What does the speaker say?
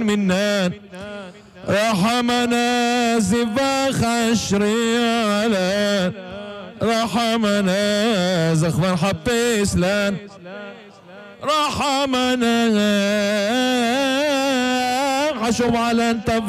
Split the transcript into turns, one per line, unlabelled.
منان رحمنا زفاخ الشريالان رحمنا زخمر حبي سلان رحمنا حشوم على انت